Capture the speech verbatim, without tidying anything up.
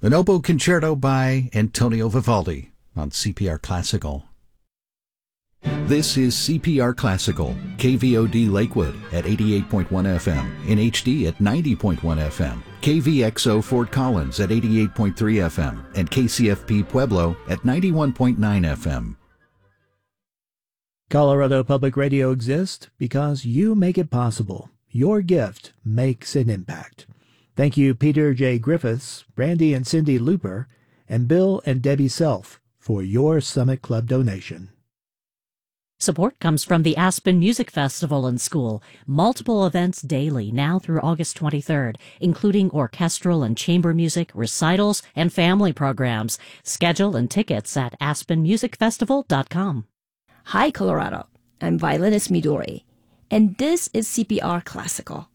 An oboe concerto by Antonio Vivaldi on C P R Classical. This is C P R Classical, K V O D Lakewood at eighty-eight point one F M, in H D at ninety point one F M, K V X O Fort Collins at eighty-eight point three F M, and K C F P Pueblo at ninety-one point nine F M. Colorado Public Radio exists because you make it possible. Your gift makes an impact. Thank you, Peter J. Griffiths, Randy and Cindy Looper, and Bill and Debbie Self for your Summit Club donation. Support comes from the Aspen Music Festival and School. Multiple events daily now through August twenty-third, including orchestral and chamber music, recitals, and family programs. Schedule and tickets at aspen music festival dot com. Hi, Colorado. I'm violinist Midori, and this is C P R Classical.